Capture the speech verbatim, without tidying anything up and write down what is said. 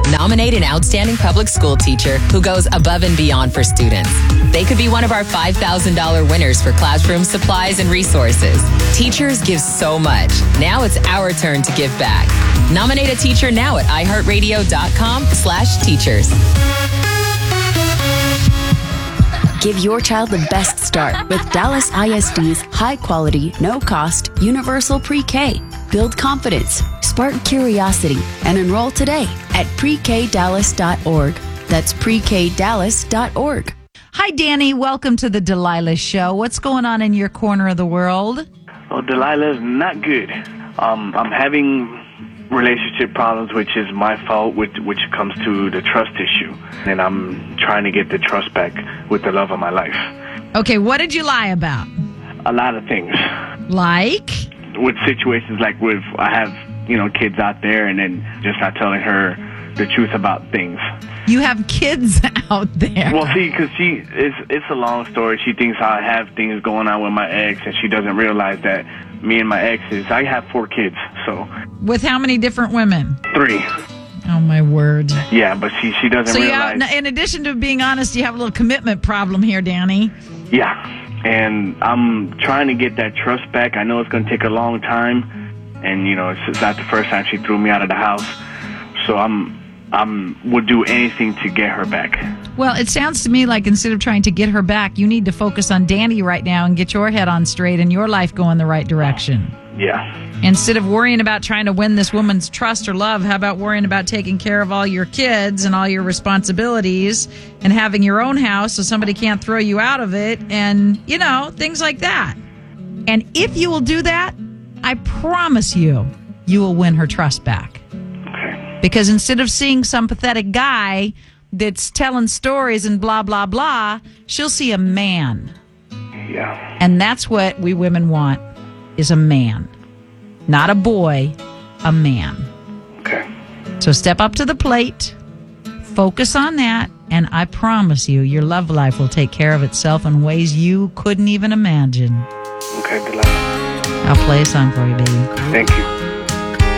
Nominate an outstanding public school teacher who goes above and beyond for students. They could be one of our five thousand dollars winners for classroom supplies and resources. Teachers give so much. Now it's our turn to give back. Nominate a teacher now at iHeartRadio.com slash teachers. Give your child the best start with Dallas I S D's high-quality, no-cost, universal pre-K. Build confidence, spark curiosity, and enroll today at pre k dallas dot org. That's pre k dallas dot org. Hi, Danny. Welcome to the Delilah Show. What's going on in your corner of the world? Well, Delilah's not good. Um, I'm having relationship problems, which is my fault, which, which comes to the trust issue. And I'm trying to get the trust back with the love of my life. Okay, what did you lie about? A lot of things. Like? With situations like with, I have, you know, kids out there and then just not telling her the truth about things. You have kids out there. Well, see, because she, it's, it's a long story. She thinks I have things going on with my ex, and she doesn't realize that me and my exes, I have four kids, so. With how many different women? Three. Oh, my word. Yeah, but she, she doesn't so realize. You have, in addition to being honest, you have a little commitment problem here, Danny. Yeah, and I'm trying to get that trust back. I know it's going to take a long time, and, you know, it's, it's not the first time she threw me out of the house, so I'm, I'm would do anything to get her back. Well, it sounds to me like instead of trying to get her back, you need to focus on Danny right now and get your head on straight and your life going the right direction. Yeah. Instead of worrying about trying to win this woman's trust or love, how about worrying about taking care of all your kids and all your responsibilities and having your own house so somebody can't throw you out of it and, you know, things like that. And if you will do that, I promise you, you will win her trust back. Okay. Because instead of seeing some pathetic guy that's telling stories and blah, blah, blah, she'll see a man. Yeah. And that's what we women want, is a man. Not a boy, a man. Okay. So step up to the plate, focus on that, and I promise you, your love life will take care of itself in ways you couldn't even imagine. Okay, Delilah. I'll play a song for you, baby. Thank you.